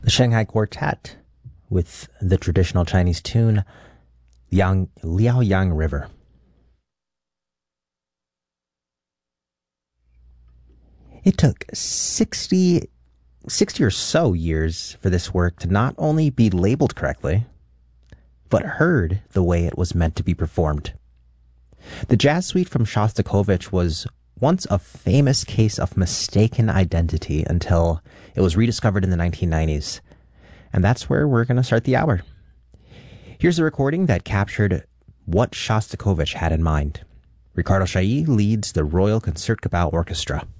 The Shanghai Quartet with the traditional Chinese tune Liaoyang River. It took 60 or so years for this work to not only be labeled correctly, but heard the way it was meant to be performed. The jazz suite from Shostakovich was once a famous case of mistaken identity until it was rediscovered in the 1990s. And that's where we're going to start the hour. Here's a recording that captured what Shostakovich had in mind. Ricardo Chailly leads the Royal Concertgebouw Orchestra.